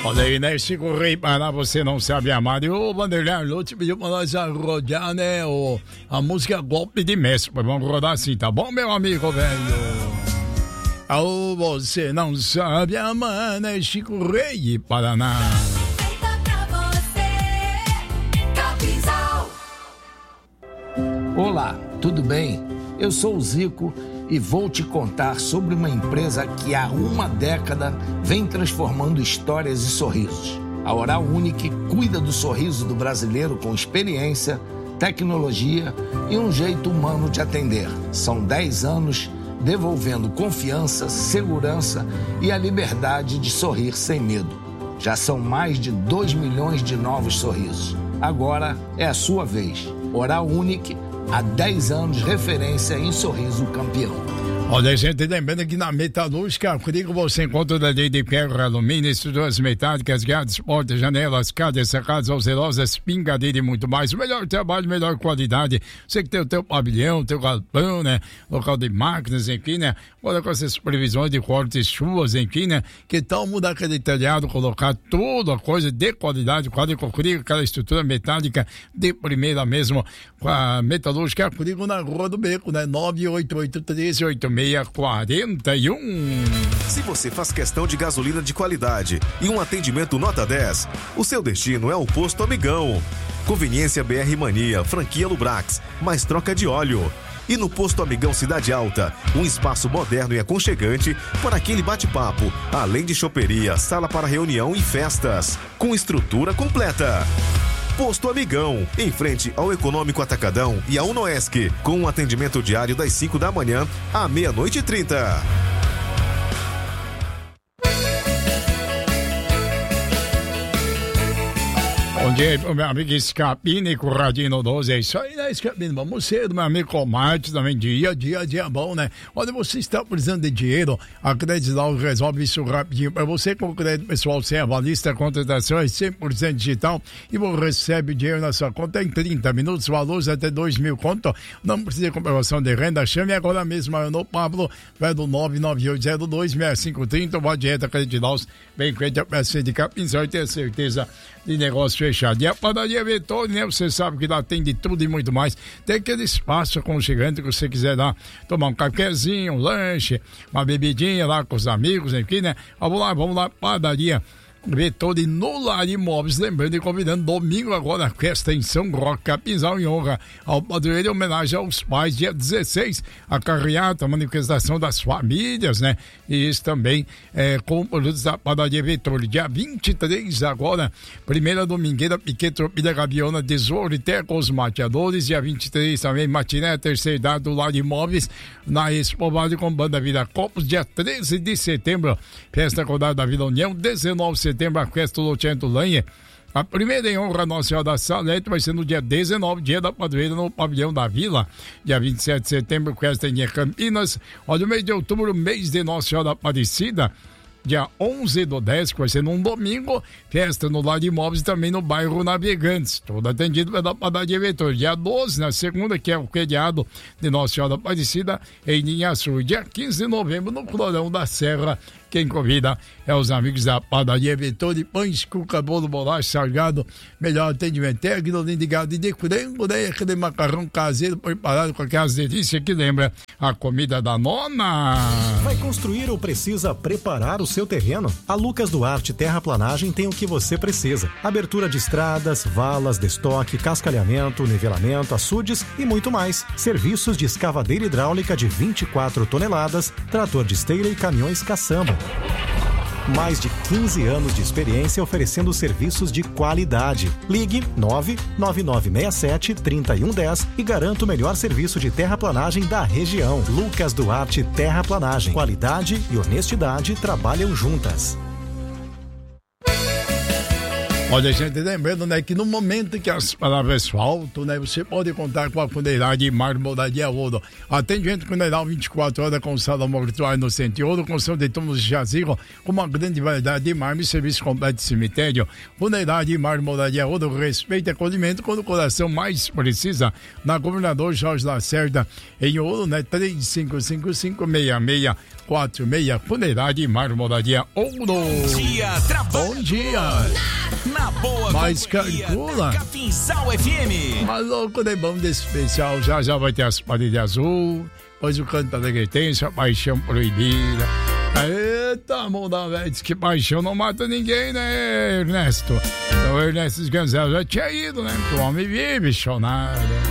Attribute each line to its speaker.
Speaker 1: Olha aí, né, Chico Rei, para você não sabe amar. E o Vanderlei Lute pediu pra nós rodar, né, a música Golpe de Mestre. Vamos rodar assim, tá bom, meu amigo, velho? Oh, você não sabe amar, né, Chico Rei, Paraná.
Speaker 2: Olá, tudo bem? Eu sou o Zico e vou te contar sobre uma empresa que há uma década vem transformando histórias e sorrisos. A Oral Unique cuida do sorriso do brasileiro com experiência, tecnologia e um jeito humano de atender. São 10 anos devolvendo confiança, segurança e a liberdade de sorrir sem medo. Já são mais de 2 milhões de novos sorrisos. Agora é a sua vez. Oral Unique, há 10 anos, referência em sorriso campeão.
Speaker 1: Olha, gente, lembrando que na Metalúrgica, comigo você encontra da lei de ferro, alumínio, estruturas metálicas, grades, portas, janelas, cadeias, sacadas, alcerosas, pingadeira e muito mais. O melhor trabalho, melhor qualidade. Você que tem o teu pavilhão, teu galpão, né? Local de máquinas, enfim, né? Olha com essas previsões de cortes, chuvas, enfim, né? Que tal mudar aquele telhado, colocar toda a coisa de qualidade, quadro comigo, aquela estrutura metálica de primeira mesmo, com a Metalúrgica, comigo na Rua do Beco, né? 988-1386-41.
Speaker 3: Se você faz questão de gasolina de qualidade e um atendimento nota 10, o seu destino é o Posto Amigão. Conveniência BR Mania, franquia Lubrax, mais troca de óleo. E no Posto Amigão Cidade Alta, um espaço moderno e aconchegante para aquele bate-papo, além de choperia, sala para reunião e festas, com estrutura completa. Posto Amigão, em frente ao Econômico Atacadão e à Unoesc, com um atendimento diário das 5 da manhã à 00:30.
Speaker 1: Bom dia pro meu amigo Escapini com o Radinho 12, é isso aí, né, Escapini? Vamos cedo, meu amigo Comarte também, dia bom, né? Olha, você está precisando de dinheiro, a Credital resolve isso rapidinho para você com o crédito pessoal sem avalista, contratações 100% digital e você recebe dinheiro na sua conta em 30 minutos, valores até 2.000 conto, não precisa de comprovação de renda, chame agora mesmo no Pablo, vai do 998026530, vai direto a Credital, bem feito a peça de Capim, você vai ter certeza de negócio fechado. E a padaria Vettori, né? Você sabe que lá tem de tudo e muito mais. Tem aquele espaço aconchegante que você quiser lá tomar um cafezinho, um lanche, uma bebidinha lá com os amigos, enfim, né? Vamos lá, padaria Vettori no Lar Imóveis, lembrando e convidando domingo agora a festa em São Roque, Capinzal, em honra ao padroeiro, em homenagem aos pais, dia 16, a carreata, a manifestação das famílias, né? E isso também com produtos da padaria Vettori, dia 23 agora, primeira domingueira, Piquet, Tropilha, Gaviona, Tesouro e Teco, os mateadores, dia 23 também, Matiné, terceira idade do Lar Imóveis, na Expo Vale com Banda Vila Copos, dia 13 de setembro, festa acordada da Vila União, 19 de setembro, a festa do Lotiento Lanhe. A primeira em honra a Nossa Senhora da Salete vai ser no dia 19, dia da padroeira, no pavilhão da Vila. Dia 27 de setembro, festa em Campinas. Olha, o mês de outubro, mês de Nossa Senhora da Aparecida. Dia 11/10, que vai ser num domingo, festa no Lar de Imóveis também no bairro Navegantes. Tudo atendido pela padaria Vettori. Dia 12, na segunda, que é o feriado de Nossa Senhora da Aparecida, em Linha Sul. Dia 15 de novembro, no Florão da Serra. Quem convida é os amigos da padaria Vettori, pães, cuca, bolo, bolacha, salgado, melhor atendimento técnico, de gado e de frango, né? Aquele macarrão caseiro preparado com aquelas delícias que lembra a comida da nona.
Speaker 4: Vai construir ou precisa preparar o seu terreno? A Lucas Duarte Terraplanagem tem o que você precisa. Abertura de estradas, valas, destoque, cascalhamento, nivelamento, açudes e muito mais. Serviços de escavadeira hidráulica de 24 toneladas, trator de esteira e caminhões caçamba. Mais de 15 anos de experiência oferecendo serviços de qualidade. Ligue 99967-3110 e garanta o melhor serviço de terraplanagem da região. Lucas Duarte Terraplanagem. Qualidade e honestidade trabalham juntas.
Speaker 1: Olha, gente, lembrando, né, que no momento que as palavras faltam, né, você pode contar com a Funerária Marmoraria Ouro. Atendimento funeral 24 horas com sala mortuária no Centro de Ouro, construção de túmulos de jazigo, com uma grande variedade de mármore e serviço completo de cemitério. Funerária Marmoraria Ouro, respeito e acolhimento quando o coração mais precisa. Na Governador Jorge Lacerda, em Ouro, né, 355566 46, Funerária e Marmoraria Ouro.
Speaker 5: Bom dia, trabalho.
Speaker 1: Bom dia.
Speaker 5: Na boa
Speaker 1: Mas
Speaker 5: companhia
Speaker 1: calcula.
Speaker 5: da Capinzal FM.
Speaker 1: Mas louco de bom desse especial, já vai ter as paredes azul, depois o canto da Neguetense, a paixão proibida. Eita, mundo velho, diz que paixão não mata ninguém, né, Ernesto? Então o Ernesto Sganzel já tinha ido, né? Porque o homem vive chonado.